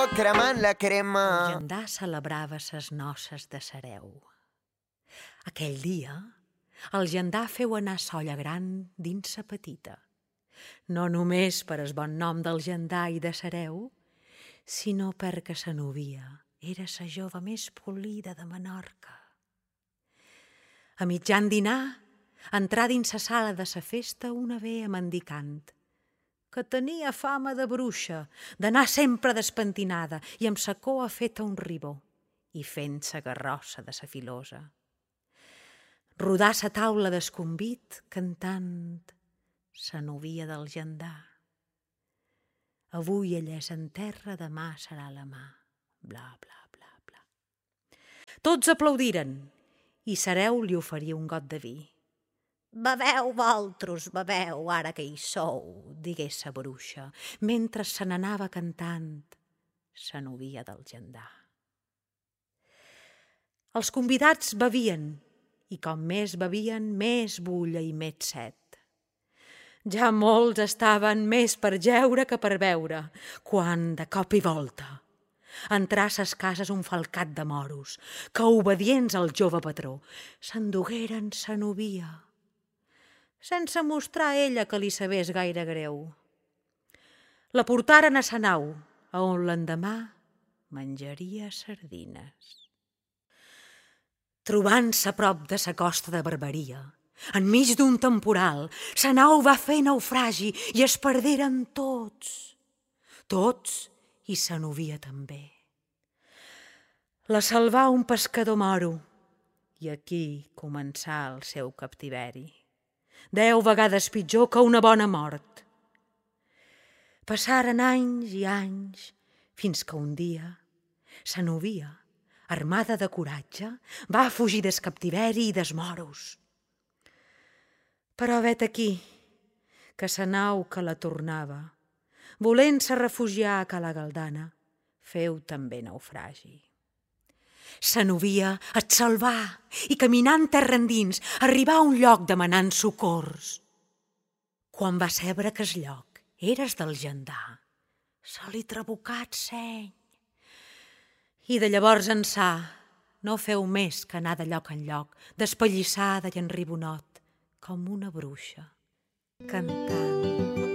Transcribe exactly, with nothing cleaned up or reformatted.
cremant la crema. El Gendar celebrava ses noces de Sereu. Aquell dia, el Gendar feu anar solla gran dins sa petita, no només per el bon nom del Gendar i de Sereu, sinó perquè sa novia era sa jove més polida de Menorca. A mitjan dinar, entrà dins sa sala de sa festa una vea mendicant, que tenia fama de bruixa, d'anar sempre despentinada i amb sa coa feta un ribó i fent sa garrossa de sa filosa. Rodar sa taula d'esconvit cantant sa novia del Gendar. Avui ella és en terra, demà serà la mà. Bla, bla, bla, bla. Tots aplaudiren i Sereu li oferia un got de vi. «Beveu, vosaltres, beveu, ara que hi sou», digué sa bruixa, mentre se n'anava cantant sa novia del Gendar. Els convidats bevien, i com més bevien, més bulla i més set. Ja molts estaven més per jeure que per beure, quan, de cop i volta, entrà a ses cases un falcat de moros, que, obedients al jove patró, s'endugueren sa novia, sense mostrar a ella que li sabés gaire greu. La portaren a sa nau, a on l'endemà menjaria sardines. Trobant-se a prop de sa costa de Barberia, enmig d'un temporal, sa nau va fer naufragi i es perderen tots, tots i sa novia també. La salvà un pescador moro i aquí començà el seu captiveri. Deu vegades pitjor que una bona mort. Passaren anys i anys, fins que un dia sa novia, armada de coratge, va fugir des captiveri i des moros. Però vet aquí, que sa nau que la tornava, volent-se refugiar a Cala Galdana, feu també naufragi. Sa novia et salvà i, caminant terra endins, arribà a un lloc demanant socors. Quan va saber que es lloc eres del Gendar, se li trabucat seny. I de llavors ençà no feu més que anar de lloc en lloc, despallissada i en ribonot, com una bruixa, cantant.